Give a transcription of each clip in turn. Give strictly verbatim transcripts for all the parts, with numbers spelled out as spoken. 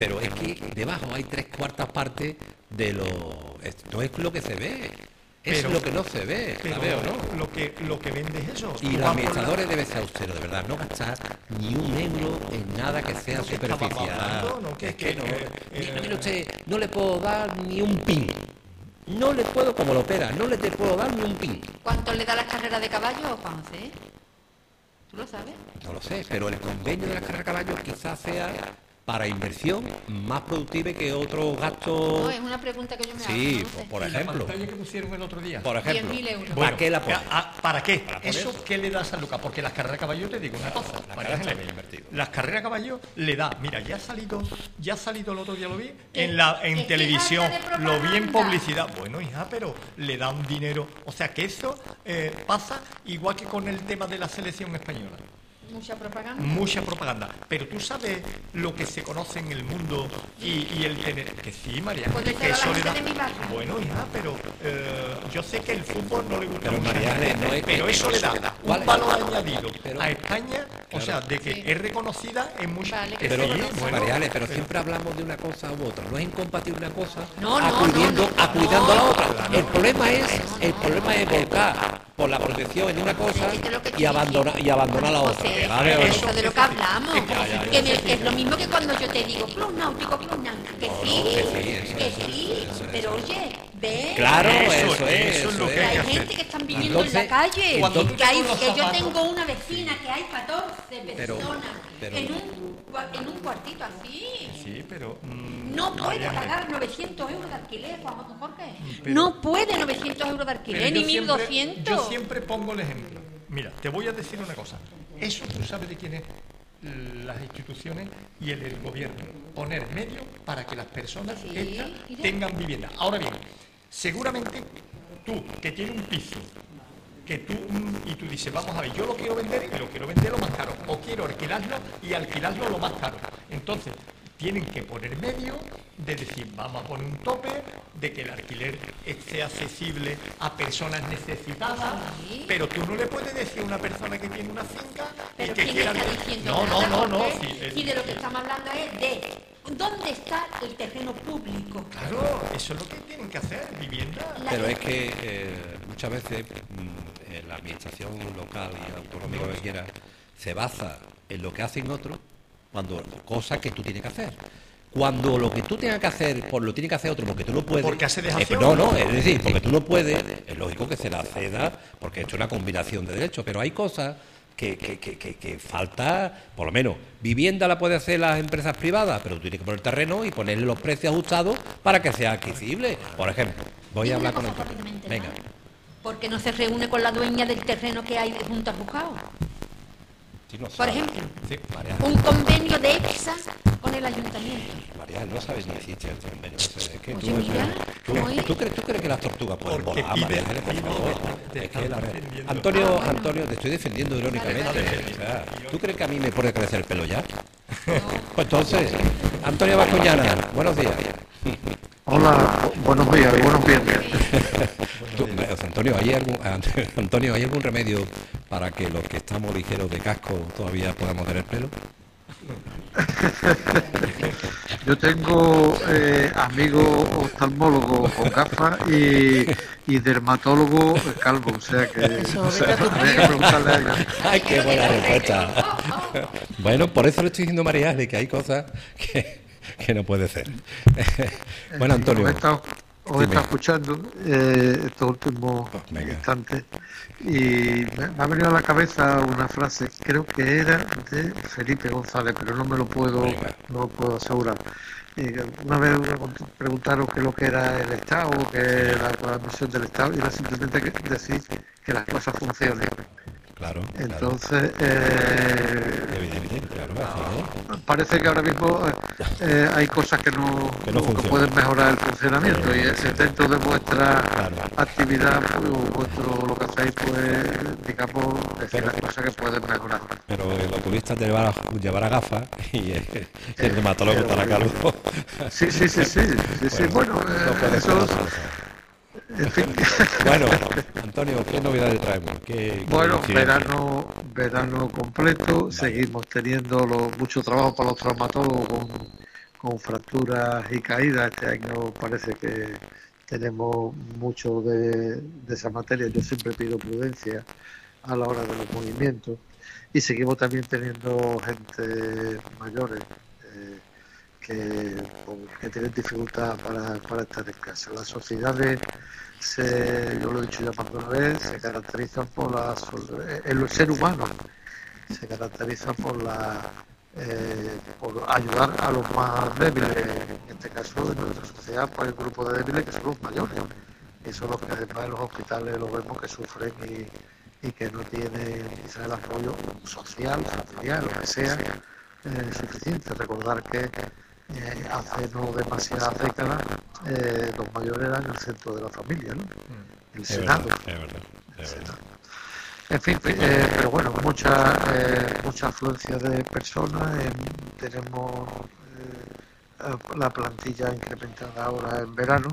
Pero es que debajo hay tres cuartas partes de lo... Esto es lo que se ve. Es Pero, lo que no se ve, pero ¿sabes o no? lo que, lo que vende es eso. Y Tú los vas por la- administradores deben ser austeros, de verdad, no gastar ni un euro en nada que sea Lo que estábamos superficial. hablando, ¿no? Que- Es que que, no. eh, Mira, eh, mire usted, no le puedo dar ni un pin. No le puedo, como lo opera, no le te puedo dar ni un pin. ¿Cuánto le da las carreras de caballo, Juanfe? ¿Tú lo sabes? No lo sé, pero el convenio de las carreras de caballos quizás sea para inversión más productiva que otros gastos. No, es una pregunta que yo me hago. Sí, no lo sé. por, por ¿Y la ejemplo. pantalla que pusieron el otro día? Por ejemplo. diez mil euros. ¿Para qué la ponen? Ah, ¿Para qué? poner ¿Eso eso. qué le da a San Lucas? Porque las carreras de caballo, te digo una cosa. Las María carreras Ángeles, están bien invertidas. las carreras de caballo le da, mira, ya ha salido, ya ha salido el otro día, lo vi, ¿Qué? en la en Es que televisión, falta de lo vi en propaganda. publicidad. Bueno, hija, pero le da un dinero. O sea que eso eh, pasa igual que con el tema de la selección española. Mucha propaganda. Mucha propaganda. Pero tú sabes lo que se conoce en el mundo y, y el tener. Que sí, María. Pues que díselo a la eso le gente da- de mi barrio. Bueno, hija, pero eh, yo sé que el fútbol no le gusta Pero, mucho, María Ángeles, no es pero que- eso le da ¿Cuál un es? valor añadido Pero- a España, o sea, de que Sí. es reconocida en muchos. Vale, que que Pero, sí, sí, bueno, Mariale, pero siempre hablamos de una cosa u otra. No es incompatible una cosa No, no, acudiendo, no, no. acudiendo a la No, otra. no, El no. problema es, el problema es volcar por la protección en una cosa Es que lo que y estoy abandonar y diciendo. abandonar la José, otra. eso, ¿Vale o no? eso de lo que hablamos. Es como si- Que, me- que es lo mismo que cuando yo te digo club náutico, club náutico. Que sí, que sí, eso, que eso, sí. eso, Pero oye, ve. Claro, Eso, eso, es, eso es lo eso que Que hay hay que gente hacer. que están viviendo en Entonces, la calle. cuando tú que, hay- tengas los que yo zapatos- tengo una vecina que hay catorce Pero- personas pero- en, un, cua- en un cuartito así. Sí, pero. mm, No puede María Ángeles, pagar novecientos euros de alquiler, Juan Jorge. Pero- No puede novecientos euros de pero alquiler, yo ni mil siempre- doscientos. Yo siempre pongo el ejemplo. Mira, te voy a decir una cosa. Eso tú sabes de quién es las instituciones y el, el gobierno. Poner medios para que las personas Sí, estas mira. tengan vivienda. Ahora bien, seguramente tú que tienes un piso, que tú mm, y tú dices, vamos a ver, yo lo quiero vender y lo quiero vender lo más caro, o quiero alquilarlo y alquilarlo lo más caro. Entonces, tienen que poner medio de decir, vamos a poner un tope, de que el alquiler esté accesible a personas necesitadas, Sí. pero tú no le puedes decir a una persona que tiene una finca y Pero que ¿quién quiera... está diciendo No, no, nada, no, no. Jorge? sí, el- Si de lo que estamos hablando es de dónde está el terreno público. Claro, eso es lo que tienen que hacer, vivienda. La- Pero es que eh, muchas veces mm, eh, la administración local y autonómica que quiera se basa en lo que hacen otros, cuando cosas que tú tienes que hacer. Cuando lo que tú tengas que hacer, por lo tiene que hacer otro, porque tú no puedes. Porque hace eh, dejación. no, no, es decir, porque tú no puedes, es lógico que se la ceda, porque esto es una combinación de derechos, pero hay cosas que, que, que, que, que falta, por lo menos, vivienda la pueden hacer las empresas privadas, pero tú tienes que poner terreno y ponerle los precios ajustados para que sea adquisible. Por ejemplo, voy Dime a hablar una con el cosa, Jorge Pimentel, Venga. ¿no? ¿Por qué no se reúne con la dueña del terreno que hay junto al juzgado? Sí, no Por sabe. ejemplo, Sí, María, un convenio de EPSA con el ayuntamiento. María, no sabes ni existe el convenio ese, es que tú, Oye, mira, tú, ¿cómo es? ¿tú crees, ¿tú crees que las tortugas pueden Porque volar, pide- María Ángeles, por pide- favor? te Es que la- están defendiendo. Antonio, Ah, bueno. Antonio, te estoy defendiendo irónicamente. Vale, vale. O sea, ¿tú crees que a mí me puede crecer el pelo ya? Pues entonces, Antonio Bascuñana, buenos días. Hola, bu- buenos días, buenos viernes. Tú, o sea, Antonio, ¿hay algún, Antonio, ¿hay algún remedio para que los que estamos ligeros de casco todavía podamos tener pelo? Yo tengo eh, amigo oftalmólogo con gafas y, y dermatólogo calvo, o sea que Eso, o sea, vete a tu habría que tío. preguntarle a ellos. ¡Ay, qué buena respuesta! Bueno, por eso le estoy diciendo a María Ángeles que hay cosas que, que no puede ser. Bueno, Antonio, Os he estado, os he dime. estado escuchando eh, estos últimos Venga. instantes y me, me ha venido a la cabeza una frase, creo que era de Felipe González, pero no me lo puedo, Venga. no lo puedo asegurar. Y una vez me preguntaron qué es lo que era el Estado, qué era la misión del Estado, y era simplemente que decir que las cosas funcionen. claro, claro, Entonces, eh, evidente, claro, así es. parece que ahora mismo eh, eh, hay cosas que no, Que no que funcionan. pueden mejorar el funcionamiento, y es dentro de vuestra Claro. actividad, pues, vuestro lo que hacéis, pues, digamos, decir las cosas que pueden mejorar. Pero el oculista te llevará, llevará gafas y el, y el dermatólogo estará calvo. Sí, sí, sí, sí, sí, sí, bueno, eh, no puede ser eso, otra cosa. en fin. Bueno, Antonio, ¿qué novedades traemos? ¿Qué, qué Bueno, incidencia? verano, verano completo, seguimos teniendo lo- mucho trabajo para los traumatólogos con, con fracturas y caídas. Este año parece que tenemos mucho de, de esa materia. Yo siempre pido prudencia a la hora de los movimientos. Y seguimos también teniendo gente mayores eh, que, que tienen dificultad para, para estar en casa. Las sociedades, se, yo lo he dicho ya más de una vez, se caracterizan por la... El ser humano se caracteriza por la... Eh, por ayudar a los más débiles, en este caso de nuestra sociedad, por el grupo de débiles que son los mayores. Y son los que además en los hospitales lo vemos que sufren y, y que no tienen quizás el apoyo social, familiar, lo que sea, eh, suficiente. Recordar que eh, hace no demasiadas décadas eh, los mayores eran el centro de la familia, ¿no? El es Senado. Verdad, es verdad, es El verdad. Senado. En fin, eh, pero bueno, mucha eh, mucha afluencia de personas. Eh, tenemos eh, la plantilla incrementada ahora en verano.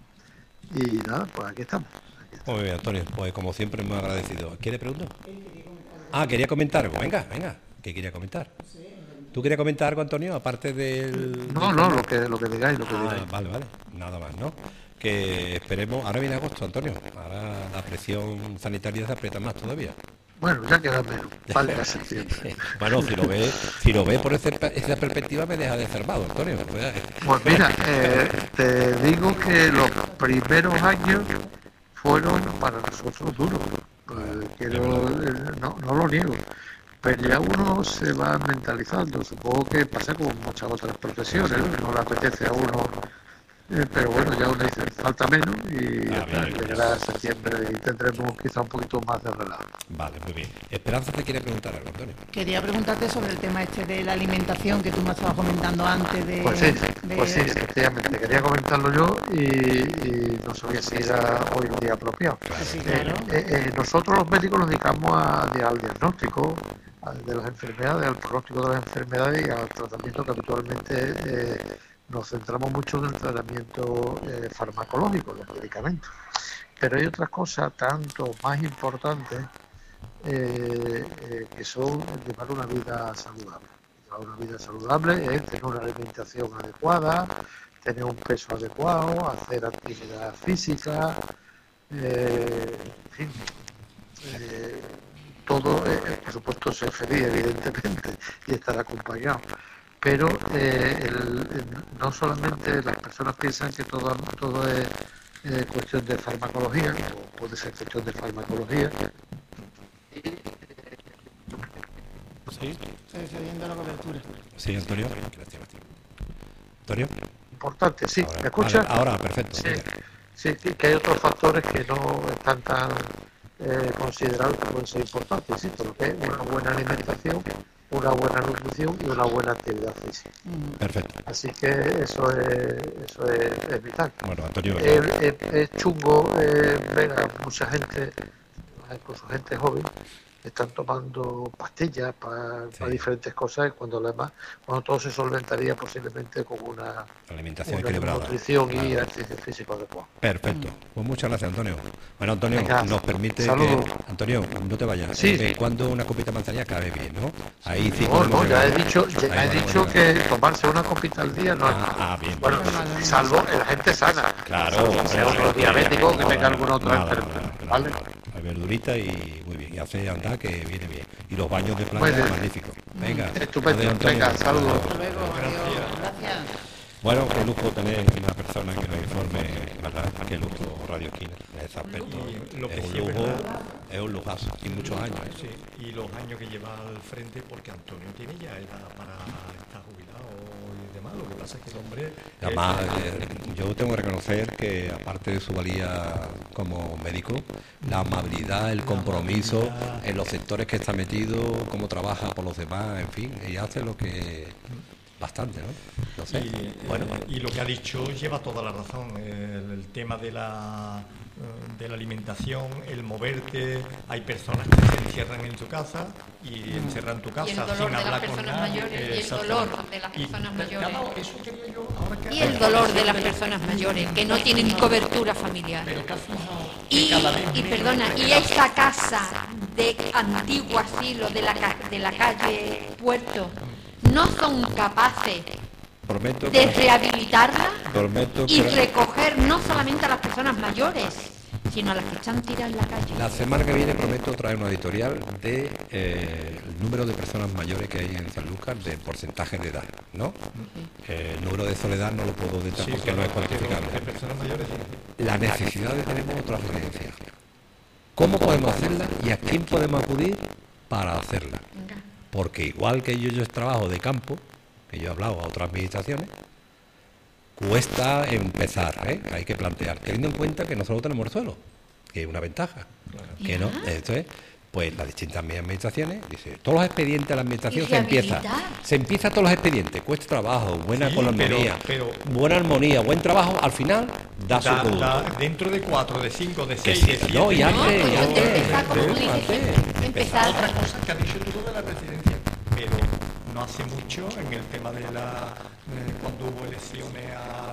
Y nada, pues aquí estamos. Aquí estamos. Muy bien, Antonio, pues como siempre muy agradecido. ¿Quiere preguntar? Ah, quería comentar algo. Venga, venga, ¿qué quería comentar? ¿Tú querías comentar algo, Antonio, aparte del...? No, no, lo que, lo que digáis, lo que Ah, digáis. vale, vale, nada más, ¿no? Que esperemos, ahora viene agosto, Antonio, ahora la presión sanitaria se aprieta más todavía. Bueno, ya queda menos. Falta septiembre. Bueno, si lo ves, si lo ves por ese, esa perspectiva me deja desarmado, Antonio. Pues mira, eh, te digo que los primeros años fueron para nosotros duros. Eh, quiero, eh, no, no lo niego. Pero ya uno se va mentalizando. Supongo que pasa con muchas otras profesiones, ¿no? No le apetece a uno. Eh, pero bueno, ya uno dice, falta menos y Ah, ya bien, llegará septiembre y tendremos quizá un poquito más de relajo. Vale, muy bien. Esperanza te quiere preguntar algo, Antonio. Quería preguntarte sobre el tema este de la alimentación que tú me estabas comentando antes de... Pues sí, de- pues sí, efectivamente. Quería comentarlo yo y, y no sabía si era hoy un día apropiado. Sí, Eh, claro. eh, eh, nosotros los médicos nos dedicamos a- al diagnóstico al- de las enfermedades, al pronóstico de las enfermedades y al tratamiento que habitualmente eh, nos centramos mucho en el tratamiento eh, farmacológico, los medicamentos. Pero hay otras cosas tanto más importantes eh, eh, que son llevar una vida saludable. Llevar una vida saludable es tener una alimentación adecuada, tener un peso adecuado, hacer actividad física, eh, en fin, eh, todo, eh, por supuesto, ser feliz, evidentemente, y estar acompañado. Pero eh, el- el- no solamente las personas piensan que todo, todo es eh, cuestión de farmacología, o puede ser cuestión de farmacología. Sí, Se está viendo la cobertura. sí, Antonio. Antonio. Importante, sí, Ahora, ¿me escucha? vale, ahora, perfecto. Sí, sí, que que hay otros factores que no están tan eh, considerados que pueden ser importantes, insisto, lo que es una buena alimentación, una buena nutrición y una buena actividad física. Perfecto. Así que eso es, eso es, es vital. Bueno, Antonio, Es, es- es chungo eh, ver a mucha gente, incluso gente joven, que están tomando pastillas para, Sí. para diferentes cosas, cuando además, cuando todo se solventaría posiblemente con una, alimentación una equilibrada. nutrición y Claro. ejercicio físico adecuado. Perfecto. Pues muchas gracias, Antonio. Bueno, Antonio, Venga, nos permite saludos. que... Antonio, no te vayas. Sí, De vez en sí. cuando una copita de manzanilla cabe bien, ¿no? Ahí sí No, podemos no, ya he llegar. dicho, ya Ahí he podemos dicho llegar. que tomarse una copita al día no es Ah, malo. ah, bien. Bueno, salvo la gente sana. Claro. Salvo que sea otro diabético que tenga alguna otra Nada, enfermedad. nada, nada, ¿Vale? nada. Hay verdurita y muy bien. Y hace andar que viene bien. Y los baños de Muy playa, bien. magníficos. Venga. Estupendo. adiós, Antonio. Venga, saludos. Hasta luego, adiós. Gracias. Bueno, qué lujo tener una persona que nos informe, ¿verdad? Qué lujo Radio Esquina, en ese aspecto. Y lo que Es un sí es lujo, verdad. es un lujazo. Y muchos años. ¿eh? Sí, y los años que lleva al frente, porque Antonio tiene ya edad para estar jubilado y demás. Lo que pasa es que el hombre. Además, eh, eh, yo tengo que reconocer que aparte de su valía como médico, la amabilidad, el compromiso amabilidad. en los sectores que está metido, cómo trabaja por los demás, en fin, y hace lo que bastante, ¿no? No sé. Y, bueno, eh, y lo que ha dicho lleva toda la razón. El, el tema de la, eh, de la alimentación, el moverte. Hay personas que se encierran en tu casa y encerran tu casa Y el dolor sin de las hablar con personas nadie. mayores, y el Exactamente. dolor de las Y personas cada- mayores. eso quería yo, ahora que- Y el dolor de las personas mayores que no tienen cobertura familiar. Pero que has fijado que Y, cada vez y menos perdona, de y cada- esa casa de antiguo asilo de la, ca- de la calle Puerto no son capaces Prometo de que- rehabilitarla Prometo y que- recoger no solamente a las personas mayores, sino a las que están tiradas en la calle. La semana que viene prometo traer una editorial de eh, el número de personas mayores que hay en Sanlúcar, de porcentaje de edad, ¿no? Eh, el número de soledad no lo puedo detallar porque no es cuantificable. De personas mayores, sí. La necesidad de tenemos otra residencia. ¿Cómo podemos hacerla y a quién podemos acudir para hacerla? Venga. Porque igual que yo, yo trabajo de campo, que yo he hablado a otras administraciones, cuesta empezar, ¿eh? Hay que plantear, teniendo en cuenta que nosotros tenemos el suelo, que es una ventaja, que no, esto es, pues las distintas administraciones, dice, todos los expedientes de la administración Y se empieza, rehabilitar. se empieza todos los expedientes, cuesta trabajo, buena Sí, economía, pero- buena armonía, buen trabajo, al final da su Da- fruto. da- dentro de cuatro, de cinco, de Que seis, sí, de siete. no, y No, antes, pues y antes antes, empezar, como tú dices, antes, empezar. Otra cosa que has dicho tú de la residencia, pero no hace mucho en el tema de la eh, cuando hubo elecciones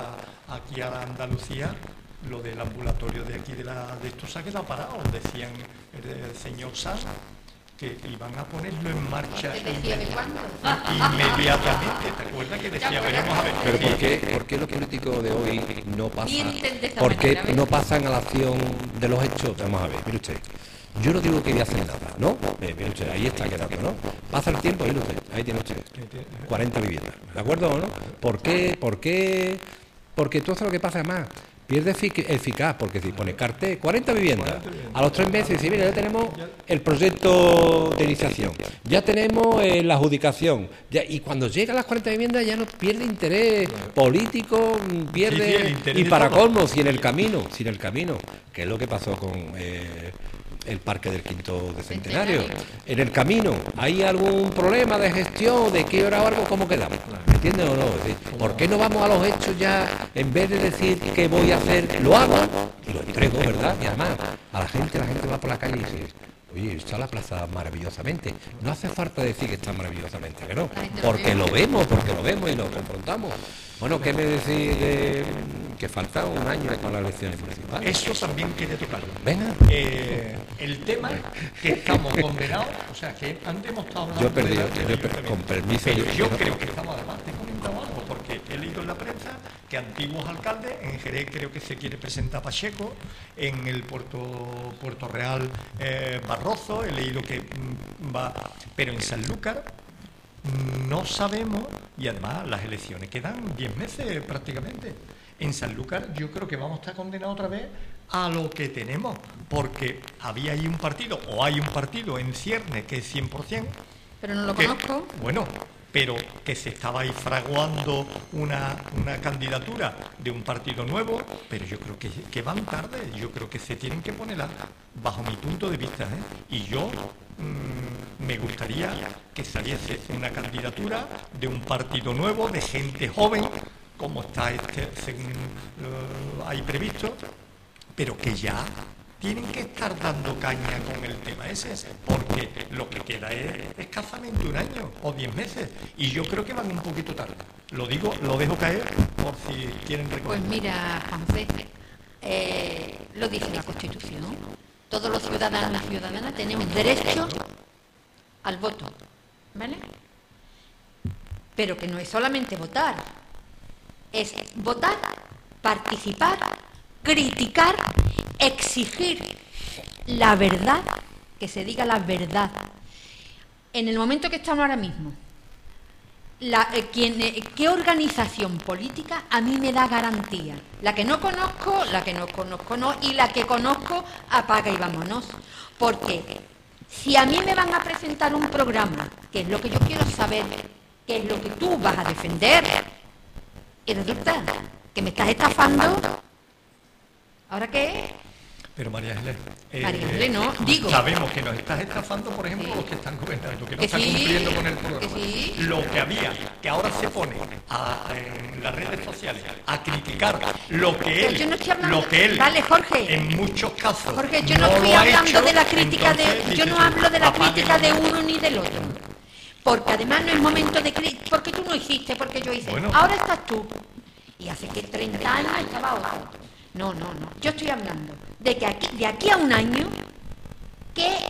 a- aquí a Andalucía, lo del ambulatorio de aquí de la de esto se ha quedado parado, decían el, el señor Sanz que iban a ponerlo en marcha ¿Te decía de cuándo? inmediatamente. ¿Te acuerdas que decía, veremos a ver? Pero Sí, ¿por qué, por qué los políticos de hoy no pasan? Mienten de esta ¿Por qué manera, ¿ves? no pasan a la acción de los hechos? Vamos a ver, mire usted. Yo no digo que voy a hacer nada, ¿no? Eh, mire usted, ahí está quedando, ¿no? Pasa el tiempo, mire usted, ahí tiene usted cuarenta viviendas, ¿de acuerdo o no? ¿Por qué? ¿Por qué? Porque todo eso lo que pasa más. Pierde efic- eficaz, porque si pone cartel, cuarenta viviendas, a los tres meses dice, mira, ya tenemos el proyecto de iniciación, ya tenemos eh, la adjudicación, ya, y cuando llega a las cuarenta viviendas ya no pierde interés político, mm, pierde, Sí, sí, el interés y de para todo. colmo, si en el camino, si en el camino, que es lo que pasó con eh, el Parque del Quinto de Centenario, en el camino, ¿hay algún problema de gestión, de qué hora o algo, cómo quedamos? ¿Me entiendes o no? Es decir, ¿por qué no vamos a los hechos ya, en vez de decir qué voy a hacer, lo hago y lo entrego, ¿verdad? Y además, a la gente, la gente va por la calle y dice, oye, está la plaza maravillosamente. No hace falta decir que está maravillosamente, que no, La gente lo porque ve. lo vemos, porque lo vemos y lo confrontamos. Bueno, ¿qué me decís de que falta un año para las elecciones municipales? Eso también quería tocarlo. Venga. Eh, el tema que estamos condenados, o sea, que antes hemos estado hablando Yo he perdido, de la- yo he per- con permiso, Pero yo- yo yo- creo que estamos, además, te he comentado algo, porque he leído en la prensa que antiguos alcaldes, en Jerez creo que se quiere presentar Pacheco, en el Puerto, Puerto Real eh, Barroso, he leído que mm, va, pero en Sanlúcar no sabemos, y además las elecciones quedan diez meses prácticamente. En Sanlúcar yo creo que vamos a estar condenados otra vez a lo que tenemos, porque había ahí un partido, o hay un partido en cierne que es cien por ciento. Pero no lo que- conozco. Bueno, pero que se estaba ahí fraguando una, una candidatura de un partido nuevo, pero yo creo que, que van tarde, yo creo que se tienen que poner, a- bajo mi punto de vista, ¿eh? Y yo mm, me gustaría que saliese una candidatura de un partido nuevo, de gente joven, como está este, según eh, hay previsto, pero que ya tienen que estar dando caña con el tema ese, porque lo que queda es escasamente un año o diez meses, y yo creo que van un poquito tarde. Lo digo, lo dejo caer por si quieren Pues recordar. mira, Juanfe, eh, lo dice la Constitución. Todos los ciudadanos y ciudadanas tenemos derecho al voto, ¿vale? Pero que no es solamente votar, es votar, participar, criticar, exigir la verdad, que se diga la verdad. En el momento que estamos ahora mismo, la, eh, quien, eh, ¿qué organización política a mí me da garantía? La que no conozco, la que no conozco no, y la que conozco apaga y vámonos. Porque si a mí me van a presentar un programa, que es lo que yo quiero saber, que es lo que tú vas a defender, y resulta que me estás estafando, ¿ahora qué? Pero María Ángeles, eh, María Ángeles, no, digo. sabemos que nos estás estafando, por ejemplo, Sí. los que están gobernando, que no Que están sí, cumpliendo con el que programa. sí. Lo que había, que ahora se pone a- en las redes sociales a criticar lo que Pero él, yo no estoy hablando- lo que él, Vale, Jorge. en muchos casos, Jorge, yo no, lo estoy ha hablando hecho, de la crítica de, entonces yo dices no tú, hablo de la apague crítica de vámonos. uno ni del otro, porque además no es momento de crítica, porque tú no hiciste, porque yo hice, Bueno. ahora estás tú, y hace que treinta años estaba otro. No, no, no, yo estoy hablando de que aquí, de aquí a un año, ¿qué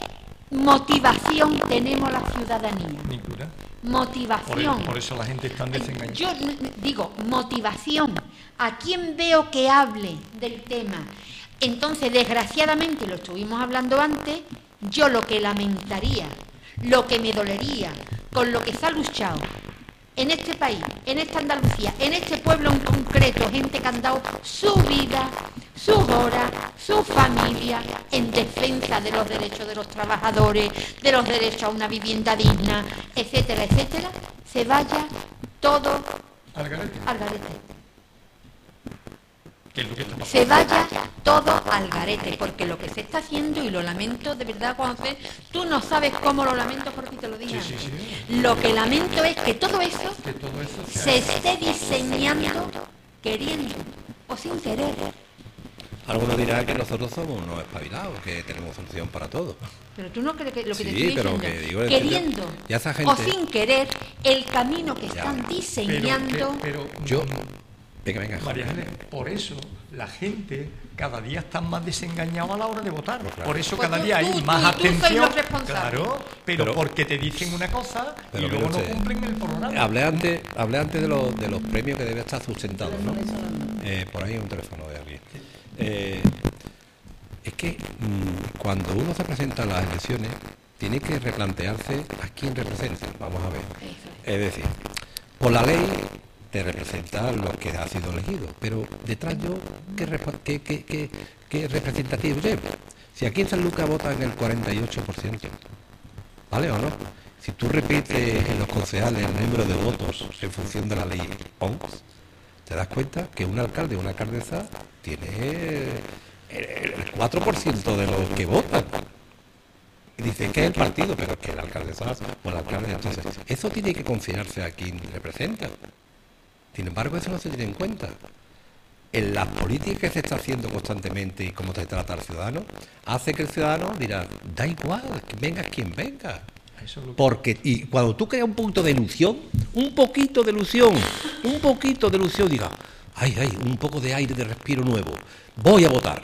motivación tenemos la ciudadanía? Ninguna. Motivación. Por, por eso la gente está desengañada. Yo digo, motivación. ¿A quién veo que hable del tema? Entonces, desgraciadamente, lo estuvimos hablando antes, yo lo que lamentaría, lo que me dolería, con lo que se ha luchado en este país, en esta Andalucía, en este pueblo en concreto, gente que han dado su vida, sus horas, su familia, en defensa de los derechos de los trabajadores, de los derechos a una vivienda digna, etcétera, etcétera, se vaya todo Al garete. al garete. ¿Qué es lo que está pasando? Se vaya todo al garete, porque lo que se está haciendo, y lo lamento de verdad, Juan José, tú no sabes cómo lo lamento porque te lo dije Sí, sí, antes. sí. Lo que lamento es que todo eso Que todo eso se esté diseñando queriendo o sin querer. Algunos dirán que nosotros somos unos espabilados, que tenemos solución para todo. Pero tú no crees que lo que te Sí, estoy pero diciendo, que digo, queriendo ya esa o gente- sin querer, el camino que Ya. están Pero, diseñando. pero, pero, Yo... mm, Venga, venga. María Ángeles, por eso la gente cada día está más desengañada a la hora de votar. claro. Por eso Pues cada tú- día tú- hay tú- más tú sois atención. los responsables. Claro, pero, Pero- porque te dicen una cosa y Pero luego mire no usted, cumplen el programa. Hablé antes, hablé antes de, los, de los premios que debe estar sustentados, ¿no? Eh, por ahí un teléfono de alguien. Eh, es que mmm, cuando uno se presenta a las elecciones, tiene que replantearse a quién representa. Vamos a ver. Es decir, por la ley te representa lo que ha sido elegido, pero detrás yo, ¿qué, repa- qué, qué, qué, qué representativo llevo? Si aquí en San Lucas votan el cuarenta y ocho por ciento, ¿vale o no? Si tú repites en los concejales el número de votos en función de la ley O M S, te das cuenta que un alcalde o una alcaldesa tiene el, el cuatro por ciento de los que votan. Y dicen que es el partido, pero es que la alcaldesa o el alcalde, entonces, eso tiene que considerarse a quien representa. Sin embargo, eso no se tiene en cuenta. En las políticas que se está haciendo constantemente y cómo se trata al ciudadano, hace que el ciudadano dirá, da igual, que venga quien venga. Eso es lo que- Porque, y cuando tú creas un poquito de ilusión, un poquito de ilusión, un poquito de ilusión, diga, ay, ay, un poco de aire de respiro nuevo, voy a votar.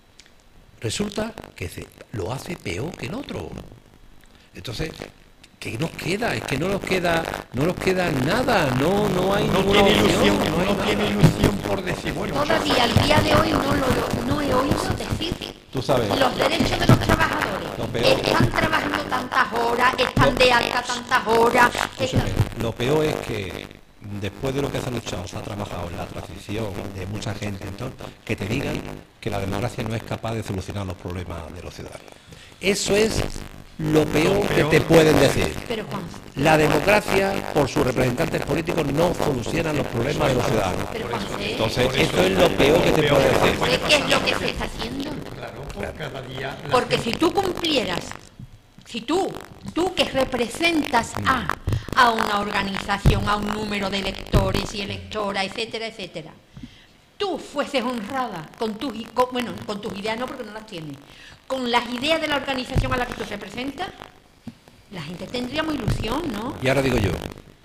Resulta que se lo hace peor que el otro. Entonces, ¿qué nos queda? Es que no nos queda, no nos queda nada, no, no hay no ninguna tiene opción, ilusión, no hay no nada. tiene ilusión por decir, bueno, Todavía al día de hoy no, lo, no he oído decir Tú sabes. los derechos de los trabajadores. Lo peor. Están trabajando tantas horas, están de alta tantas horas. Escúchame, están- lo peor es que después de lo que se ha luchado, se ha trabajado en la transición de mucha gente, entonces, que te digan que la democracia no es capaz de solucionar los problemas de los ciudadanos. Eso es lo peor que te pueden decir. Pero Juan, La democracia, por sus representantes políticos, no soluciona los problemas de los ciudadanos. pero Juan, ¿eh? Entonces, eso es lo peor que te pueden decir. ¿Sabes qué es lo que se está haciendo? claro, por cada día. la Porque gente- si tú cumplieras, si tú, tú que representas a, a una organización, a un número de electores y electoras, etcétera, etcétera, tú fueses honrada con tus, i- con- bueno, con tus ideas no porque no las tienes, con las ideas de la organización a la que tú representas, la gente tendríamos ilusión, ¿no? Y ahora digo yo,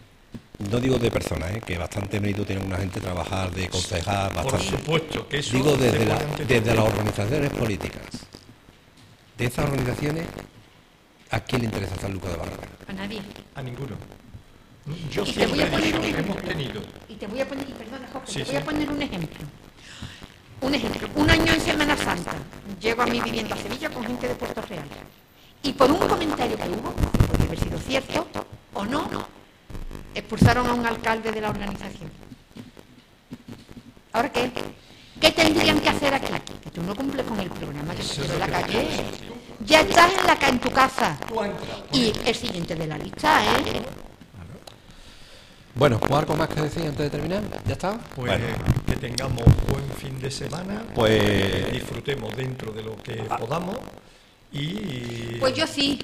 no digo de personas, ¿eh? Que bastante mérito tiene una gente trabajar de concejal, Por bastante. supuesto que eso Digo se desde, pone la- ante desde todo. las organizaciones políticas. De esas organizaciones, ¿a quién le interesa San Lucas de Barrameda? A nadie. A ninguno. Yo Y te siempre voy a he poner dicho, un ejemplo. hemos tenido. Y te voy a poner, y perdona, Jorge, Sí, te voy a sí. poner un ejemplo. Un ejemplo. Un año en Semana Santa, llego a mi vivienda a Sevilla con gente de Puerto Real. Y por un comentario que hubo, puede haber sido cierto o no, expulsaron a un alcalde de la organización. ¿Ahora qué? ¿Qué tendrían que hacer aquí? Que tú no cumples con el programa que se quedó en la calle. Ya estás en, la, ca- en tu casa. Tú has entrado. Y el siguiente de la lista, ¿eh? Bueno, ¿o algo más que decir antes de terminar? ¿Ya está? Pues Bueno, que tengamos buen fin de semana, Pues- que disfrutemos dentro de lo que podamos y Pues yo sí.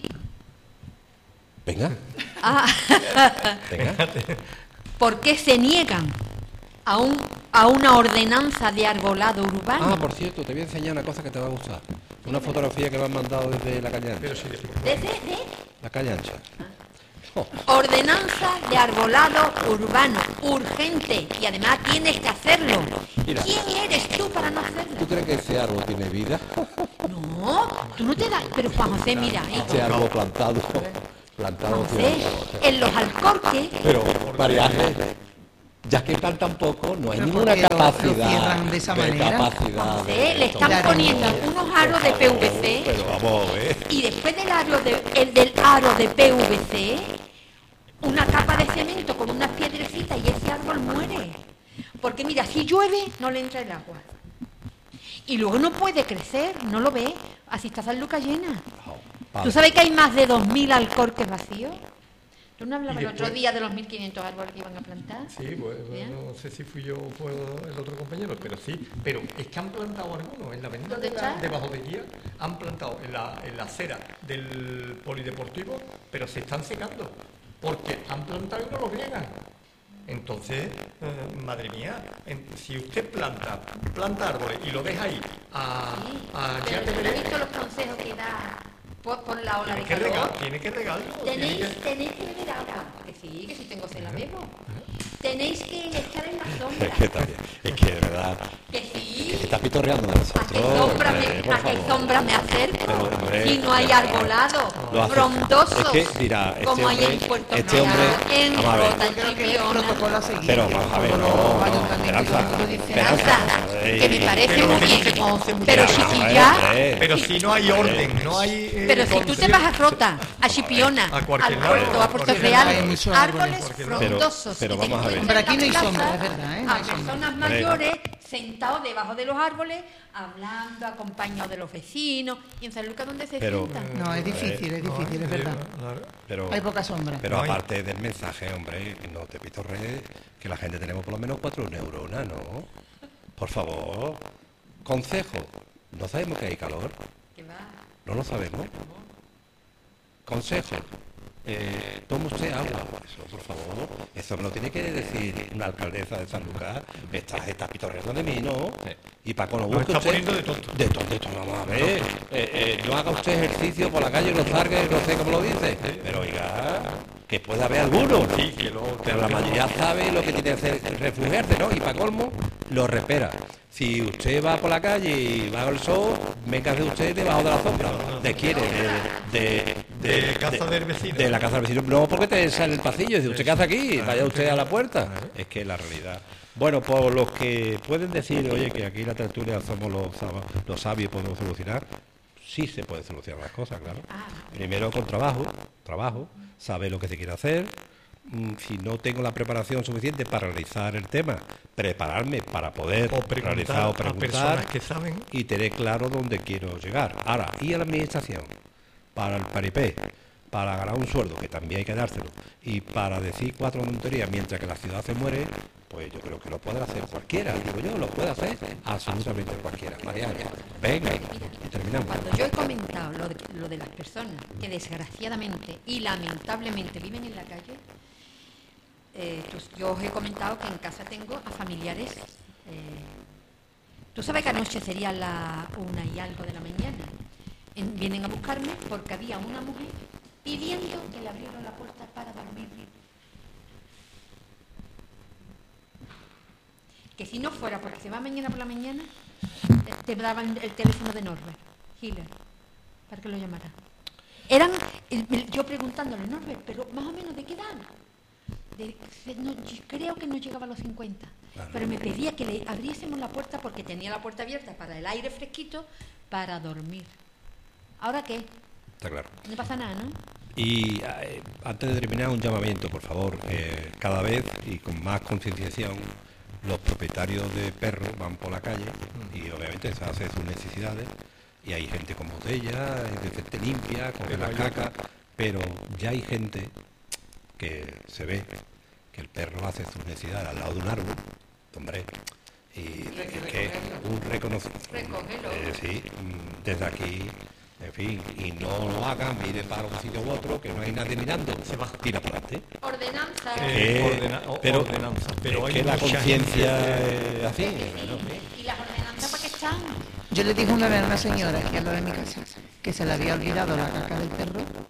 venga, Ah. venga. ¿Por qué se niegan a, un, a una ordenanza de arbolado urbano? Ah, por cierto, te voy a enseñar una cosa que te va a gustar. Una fotografía que me han mandado desde la calle ancha. pero sí, ¿Desde? ¿De? La calle ancha. Ordenanza de arbolado urbano, urgente, y además tienes que hacerlo. Mira. ¿Quién eres tú para no ¿Tú hacerlo? crees que ese árbol tiene vida? No, tú no te das... Pero Juan José, mira, ¿eh? Ese árbol plantado, plantado Juan tiene José, en los alcorques, Pero, María Ángeles, ya que plantan poco, no hay Pero ninguna ¿por qué lo- lo capacidad. cierran de esa manera? capacidad Juan José, de le están Claro. poniendo unos aros de P V C Pero vamos, ¿eh? y después del aro de, el del aro de P V C, una capa de cemento con unas piedrecitas y ese árbol muere. Porque mira, si llueve, no le entra el agua. Y luego no puede crecer, no lo ve. Así está San Lucas llena. ¿Tú sabes que hay más de dos mil alcorques vacíos? ¿Tú no hablabas Y el otro después- día de los mil quinientos árboles que iban a plantar? Sí, pues, ¿Bien? no sé si fui yo o fue el otro compañero, pero sí. Pero es que han plantado algunos en la avenida ¿Dónde de, la, está? de Bajo de Guía, han plantado en la, en la acera del polideportivo, pero se están secando, porque han plantado y no los riegan. Entonces, eh, madre mía, en- si usted planta, planta árboles y lo deja ahí, a, Sí, a ya pero te ¿no veré, has visto los consejos que da por, por la ola de tiene que regar, calor? tiene que regarlo. Tenéis, tiene que- tenéis que beber agua. Que sí, que si tengo sed la bebo. Tenéis que echar en la Es sombra. que también, es que de verdad, Que sí. está pitorreando de ¿A qué nosotros. sombra hombre, me, por a qué favor. sombra me acerco? Pero, hombre, Si no hay arbolado, Lo hace. frondosos, Es que, mira, este como hay en hombre- Puerto este hombre- Real, en vamos a ver. Rota, en Creo que es el Chipiona. protocolo a seguir. Pero que vamos a ver, todos no, los no, ayuntamientos y Esperanza, todo lo dicen. Esperanza. Que me parece Pero muy que bien. no se conoce mucho. Pero Mira, si vamos a ver, ya... hombre. Pero si no hay orden, no hay... eh, Pero si tú te concepto. vas a Rota, a Chipiona, A cualquier al lado, puerto, a Puerto porque Real, hay muchos árboles árboles, Pero- frondosos. pero y te vamos a ver. encuentras Pero aquí en no hay la sombra, plaza es verdad, ¿eh? No a hay sombra. personas mayores sentados debajo de los árboles, hablando, acompañados de los vecinos. ¿Y en San Lucas dónde se Pero- sientan? No, es difícil, es difícil, es verdad. Pero, Hay poca sombra. pero No hay. aparte del mensaje, hombre, no te pitorrees, que la gente tenemos por lo menos cuatro neuronas, ¿no? Por favor, consejo, ¿no sabemos que hay calor? Que va. No lo sabemos. Consejo, eh, tome usted agua. Eso, por favor, eso me lo tiene que decir una alcaldesa de San Lucas. Estás, estás pitorreando de mí, ¿no? Y para cuando Nos busque está usted... poniendo de tonto. De tonto, de tonto, vamos a ver. Eh, eh, no haga usted ejercicio por la calle, no salga, no sé cómo lo dice. Pero oiga, que puede haber alguno. Sí, que lo- Pero la mayoría sabe lo que tiene que hacer, refugiarse, ¿no? Y para colmo, lo repera. Si usted va por la calle y va al sol, venga de usted debajo de la sombra. ¿De quién? De, de, de, De casa del vecino. De la casa del vecino. No, porque te sale el pasillo. Dice, ¿usted qué hace aquí? Vaya usted a la puerta. Es que es la realidad. Bueno, por los que pueden decir, oye, que aquí en la tertulia somos los, sab- los sabios y podemos solucionar, sí se puede solucionar las cosas, claro. Primero con trabajo, trabajo, saber lo que se quiere hacer. Mm, Si no tengo la preparación suficiente para realizar el tema, prepararme para poder O preguntar realizar o a preguntar personas que saben. y tener claro dónde quiero llegar. Ahora, y a la administración, para el paripé, para ganar un sueldo, que también hay que dárselo, y para decir cuatro tonterías mientras que la ciudad se muere, pues yo creo que lo puede hacer cualquiera, digo yo, lo puede hacer absolutamente cualquiera. Mariana, venga, y terminamos. Cuando yo he comentado lo de, lo de las personas que desgraciadamente y lamentablemente viven en la calle, eh, pues yo os he comentado que en casa tengo a familiares. eh, Tú sabes que anoche sería la una y algo de la mañana. En- vienen a buscarme porque había una mujer pidiendo que le abrieran la puerta para dormir. Que si no fuera porque se va mañana por la mañana, eh, te daban el teléfono de Norbert Hiller para que lo llamara. Eran, el- el- yo preguntándole, Norbert, pero más o menos de qué edad. De- se- no, yo creo que no llegaba a los cincuenta, pero me pedía que le abriésemos la puerta porque tenía la puerta abierta para el aire fresquito para dormir. ¿Ahora qué? Está claro. No pasa nada, ¿no? Y eh, antes de terminar, un llamamiento, por favor. Eh, cada vez y con más concienciación, los propietarios de perros van por la calle y obviamente se hacen sus necesidades y hay gente con botella, hay gente limpia, coge las cacas, pero ya hay gente que se ve que el perro hace sus necesidades al lado de un árbol, hombre, y es que un reconocimiento. Recógelo. sí, mm, desde aquí, en fin, y no lo hagan, miren para un sitio u otro, que no hay nadie mirando, se va, tira para adelante. Ordenanza. Eh, Eh, ordena- o- pero ordenanza, pero es hay que la mucha conciencia gente- es así. ¿Y las ordenanzas para qué están? Yo le dije una vez a una señora aquí al lado de mi casa que se le había olvidado la caca del perro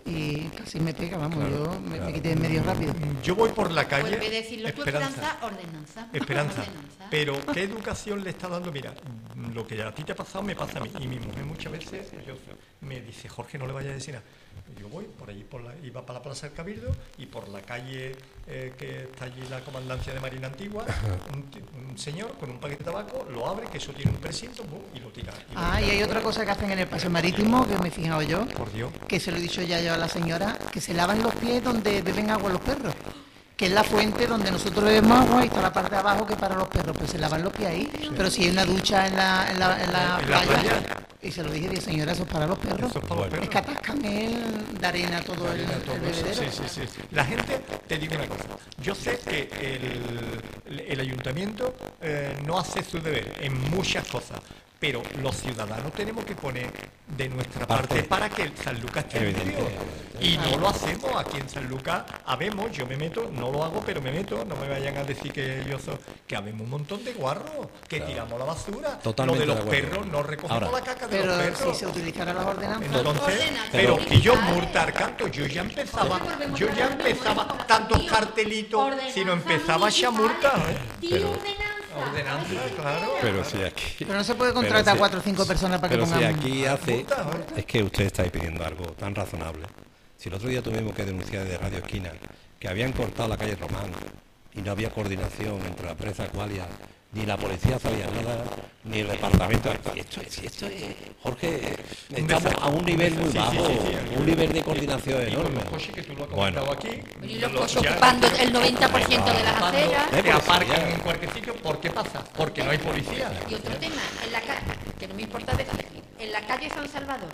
y casi me pega, vamos, claro, yo me, claro. me quité en medio rápido. Yo voy por la calle... Vuelve a decirlo tú, Esperanza, ordenanza. Esperanza. Pero, ¿qué educación le está dando? Mira, lo que a ti te ha pasado me pasa a mí. Y mi mujer muchas veces yo, me dice, Jorge, no le vayas a decir nada. Yo voy por allí, por la, iba para la Plaza del Cabildo y por la calle eh, que está allí la comandancia de Marina Antigua, un, un señor con un paquete de tabaco lo abre, que eso tiene un precinto, y lo tira. Y lo ah, tira. Y hay otra cosa que hacen en el paseo marítimo, que me he fijado yo, por Dios, que se lo he dicho ya yo a la señora, que se lavan los pies donde beben agua los perros, que es la fuente donde nosotros bebemos agua y está la parte de abajo que para los perros, pues se lavan los pies ahí, sí. Pero si hay una ducha en la, en la, en la ¿En playa, la playa? Y se lo dije, dije, señora, eso es para los perros. Eso es para los perros. Es que atascan el, de arena todo arena, el, todo el eso. bebedero. Sí, sí, sí. La gente, te digo una cosa, yo sé que el, el ayuntamiento eh, no hace su deber en muchas cosas, pero los ciudadanos tenemos que poner de nuestra parte para que San Lucas esté limpio. Y no lo hacemos aquí en San Lucas. Habemos, yo me meto, no lo hago, pero me meto, no me vayan a decir que yo soy, que habemos un montón de guarros, que claro. tiramos la basura. Totalmente lo de los de perros, no recogemos Ahora, la caca de pero los perros. si se utilizara las ordenanzas. Entonces, Ordena, pero pero- que yo multar canto, yo ya empezaba, yo ya empezaba tantos cartelitos, si no empezaba ya multa, ¿eh? Pero, Ordenanza, claro. Pero si aquí... Pero no se puede contratar a si- cuatro o cinco personas para que Pero si pongan... aquí hace... multa, multa. Es que usted está pidiendo algo tan razonable. Si el otro día tuvimos que denunciar de Radio Esquina que habían cortado la calle Román y no había coordinación entre la prensa Aqualia, ni la policía sabía nada, ni el departamento... Esto es, esto es Jorge, estamos a un nivel muy Sí, sí, bajo, sí, sí. un nivel de coordinación Y con enorme. los coches que tú lo has Bueno. comentado aquí. Y los lo- coches ya- ocupando el noventa por ciento de las ocupando, aceras. que Eh, aparcan policía. en cualquier sitio. ¿Por qué pasa? Porque no hay policía. Y otro tema, en la calle, que no me importa decir, en la calle San Salvador,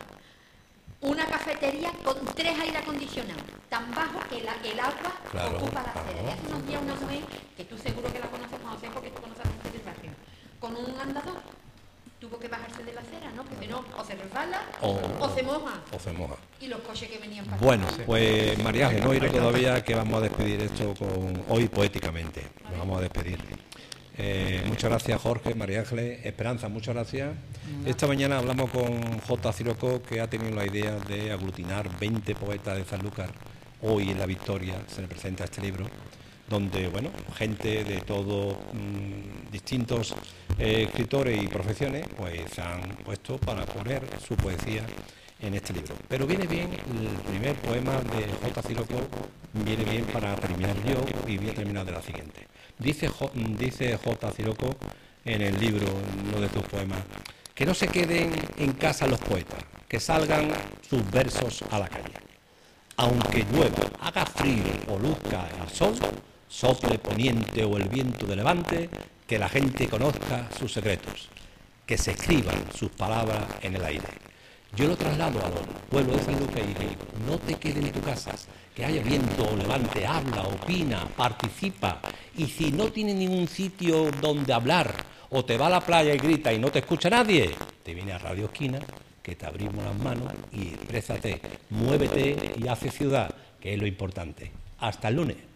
una cafetería con tres aire acondicionados, tan bajo que la- el agua Claro, ocupa la claro. acera. Y hace unos días una mujer, que tú seguro que la conoces, José, porque tú conoces a la gente del barrio, con un andador, tuvo que bajarse de la acera, ¿no? Porque no, o se resbala O- o se moja. O se moja. Y los coches que venían para Bueno, pues María Ángel, no iré todavía, que vamos a despedir esto con hoy poéticamente. Nos vamos a despedir. Eh, muchas gracias, Jorge, María Ángeles, Esperanza, muchas gracias. Esta mañana hablamos con J. Ciroco, que ha tenido la idea de aglutinar veinte poetas de Sanlúcar. Hoy en La Victoria se le presenta este libro, donde, bueno, gente de todos mmm, distintos eh, escritores y profesiones, pues se han puesto para poner su poesía en este libro. Pero viene bien, el primer poema de J. Ciroco viene bien para terminar yo, y voy a terminar de la siguiente. Dice J. dice J. Ciroco en el libro, en uno de tus poemas, que no se queden en casa los poetas, que salgan sus versos a la calle. Aunque llueva, haga frío o luzca el sol, sople poniente o el viento de levante, que la gente conozca sus secretos, que se escriban sus palabras en el aire. Yo lo traslado a los pueblos de Sanlúcar y digo, no te quedes en tu casa, que haya viento o levante, habla, opina, participa, y si no tienes ningún sitio donde hablar, o te va a la playa y grita y no te escucha nadie, te viene a Radio Esquina, que te abrimos las manos y exprésate, muévete y hace ciudad, que es lo importante. Hasta el lunes.